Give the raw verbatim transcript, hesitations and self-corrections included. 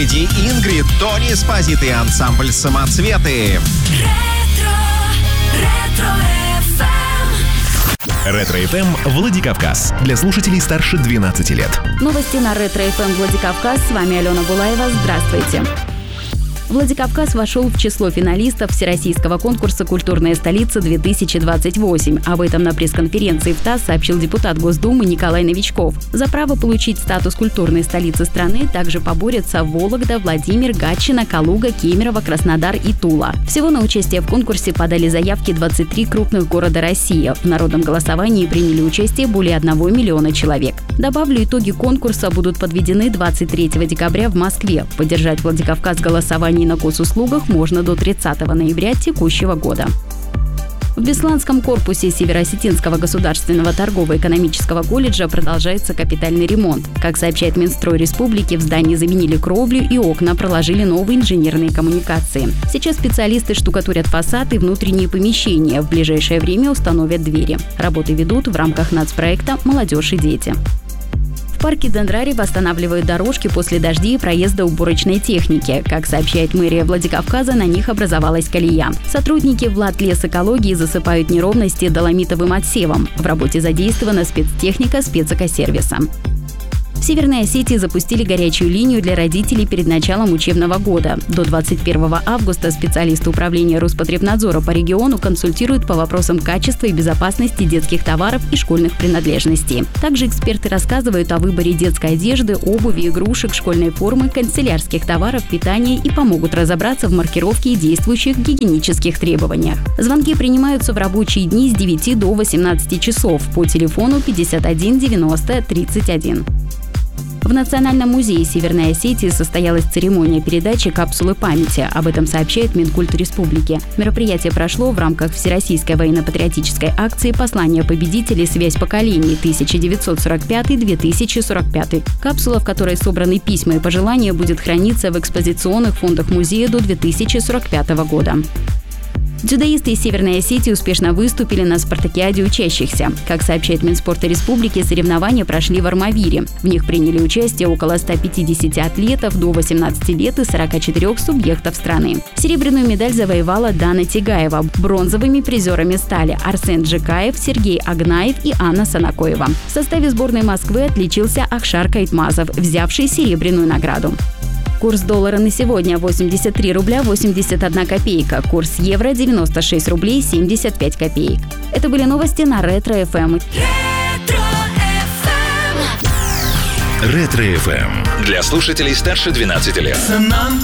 Впереди Ингрид, Тони Спозит и ансамбль «Самоцветы». Ретро-эф эм Владикавказ. Для слушателей старше двенадцати лет. Новости на Ретро-эф эм Владикавказ. С вами Алена Булаева. Здравствуйте. Владикавказ вошел в число финалистов Всероссийского конкурса «Культурная столица-две тысячи двадцать восемь». Об этом на пресс-конференции в ТАСС сообщил депутат Госдумы Николай Новичков. За право получить статус культурной столицы страны также поборются Вологда, Владимир, Гатчина, Калуга, Кемерово, Краснодар и Тула. Всего на участие в конкурсе подали заявки двадцать три крупных города России. В народном голосовании приняли участие более одного миллиона человек. Добавлю, итоги конкурса будут подведены двадцать третьего декабря в Москве. Поддержать Владикавказ голосованием на госуслугах можно до тридцатого ноября текущего года. В Бесланском корпусе Северо-Осетинского государственного торгово-экономического колледжа продолжается капитальный ремонт. Как сообщает Минстрой Республики, в здании заменили кровлю и окна, проложили новые инженерные коммуникации. Сейчас специалисты штукатурят фасад и внутренние помещения. В ближайшее время установят двери. Работы ведут в рамках нацпроекта «Молодежь и дети». В парке Дендрарий восстанавливают дорожки после дождей и проезда уборочной техники. Как сообщает мэрия Владикавказа, на них образовалась колея. Сотрудники Владлесэкологии засыпают неровности доломитовым отсевом. В работе задействована спецтехника спецэкосервиса. В Северной Осетии запустили горячую линию для родителей перед началом учебного года. До двадцать первого августа специалисты управления Роспотребнадзора по региону консультируют по вопросам качества и безопасности детских товаров и школьных принадлежностей. Также эксперты рассказывают о выборе детской одежды, обуви, игрушек, школьной формы, канцелярских товаров, питания и помогут разобраться в маркировке и действующих гигиенических требованиях. Звонки принимаются в рабочие дни с девяти до восемнадцати часов по телефону пятьдесят один девяносто тридцать один. В Национальном музее Северной Осетии состоялась церемония передачи капсулы памяти. Об этом сообщает Минкульт Республики. Мероприятие прошло в рамках Всероссийской военно-патриотической акции «Послание победителей. Связь поколений тысяча девятьсот сорок пятый - две тысячи сорок пятый». Капсула, в которой собраны письма и пожелания, будет храниться в экспозиционных фондах музея до две тысячи сорок пятого года. Дзюдоисты из Северной Осетии успешно выступили на спартакиаде учащихся. Как сообщает Минспорта Республики, соревнования прошли в Армавире. В них приняли участие около ста пятидесяти атлетов до восемнадцати лет и сорока четырёх субъектов страны. Серебряную медаль завоевала Дана Тигаева. Бронзовыми призерами стали Арсен Джикаев, Сергей Агнаев и Анна Санакоева. В составе сборной Москвы отличился Ахшар Кайтмазов, взявший серебряную награду. Курс доллара на сегодня – восемьдесят три рубля восемьдесят одна копейка. Курс евро – девяносто шесть рублей семьдесят пять копеек. Это были новости на Ретро-эф эм. Ретро-эф эм. Для слушателей старше двенадцати лет.